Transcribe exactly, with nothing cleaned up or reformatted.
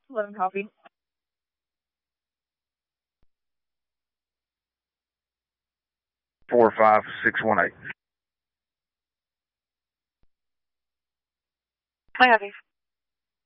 eleven copy. Four five six one eight. I copy.